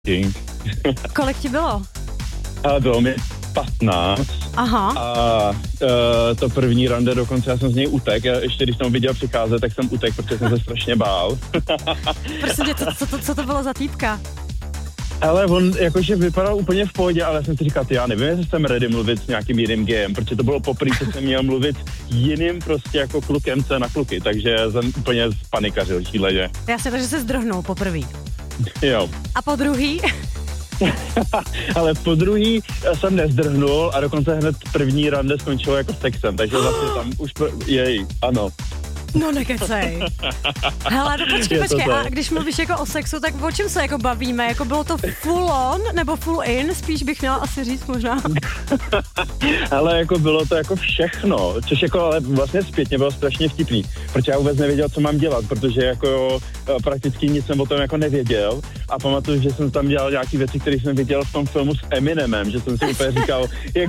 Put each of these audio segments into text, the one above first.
King. Kolik ti bylo? Ale bylo mi 15. Aha. A to první rande dokonce já jsem z něj utek. Já ještě když jsem ho viděl přicházet, tak jsem utek, protože jsem se strašně bál. Prosím tě, co to bylo za týpka? Ale on jakože vypadal úplně v pohodě, ale já jsem si říkal, já nevím, jestli jsem ready mluvit s nějakým jiným gejem, protože to bylo poprvé, co jsem měl mluvit jiným prostě jako klukem na kluky, takže jsem úplně spanikařil šíleně. Jasně, takže se zdrhnul poprvý. Jo. A po druhý? Ale po druhý jsem nezdrhnul a dokonce hned první rande skončilo jako sexem, takže vlastně tam už ano. No nekecej. Hele, no počkej, a když mluvíš jako o sexu, tak o čem se jako bavíme? Jako bylo to full on nebo full in? Spíš bych měla asi říct možná. Ale jako bylo to jako všechno, což jako ale vlastně zpětně bylo strašně vtipný, protože já vůbec nevěděl, co mám dělat, protože jako prakticky nic jsem o tom jako nevěděl a pamatuju, že jsem tam dělal nějaký věci, které jsem viděl v tom filmu s Eminemem, že jsem si úplně říkal, jak...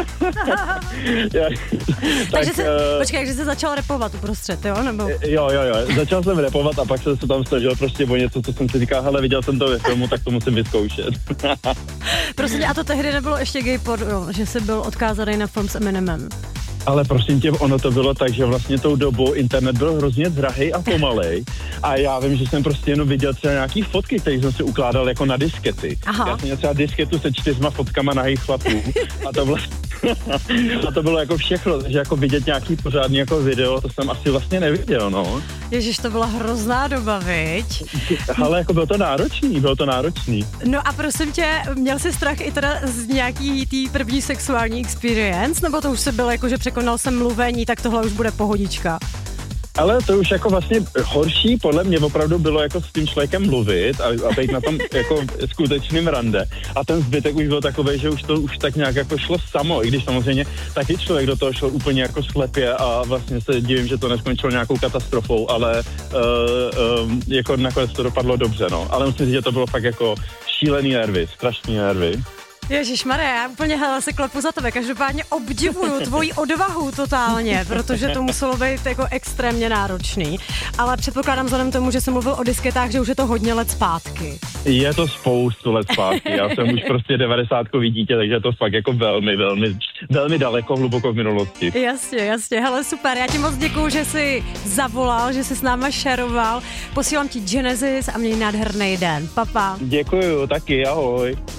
Počkej, takže jsi začal rapovat uprostřed, jo? Nebo... Jo, začal jsem rapovat a pak jsem se tam snažil prostě o něco, co jsem si říkal, hele, viděl jsem to ve filmu, tak to musím vyzkoušet. Prosím tě, a to tehdy nebylo ještě gay porno, že jsi byl odkázaný na film s Eminemem? Ale prosím tě, ono to bylo tak, že vlastně tou dobou internet byl hrozně drahej a pomalej a já vím, že jsem prostě jenom viděl třeba nějaký fotky, které jsem si ukládal jako na diskety. Aha. Já jsem měl třeba disketu se 4 fotkama nahých chlapů a to bylo jako všechno, takže jako vidět nějaký pořádný jako video, to jsem asi vlastně neviděl, no. Ježiš, to byla hrozná doba, viď? Ale jako bylo to náročný. No a prosím tě, měl jsi strach i teda z nějaký tý první sexuální experience, nebo to už se bylo jako, že překonal jsem mluvení, tak tohle už bude pohodička? Ale to už jako vlastně horší podle mě opravdu bylo jako s tím člověkem mluvit a teď na tom jako skutečným rande. A ten zbytek už byl takovej, že už to už tak nějak jako šlo samo, i když samozřejmě taky člověk do toho šel úplně jako slepě a vlastně se divím, že to neskončilo nějakou katastrofou, ale jako nakonec to dopadlo dobře, no. Ale musím říct, že to bylo fakt jako šílený nervy, strašný nervy. Ježišmarja, já úplně se klepu za tebe, každopádně obdivuju tvoji odvahu totálně, protože to muselo být jako extrémně náročný, ale předpokládám vzhledem tomu, že jsem mluvil o disketách, že už je to hodně let zpátky. Je to spoustu let zpátky, já jsem už prostě 90kový dítě, takže je to fakt jako velmi daleko, hluboko v minulosti. Jasně, hele super, já ti moc děkuju, že jsi zavolal, že jsi s náma šeroval, posílám ti Genesis a měj nádherný den, papa. Děkuju, taky, ahoj.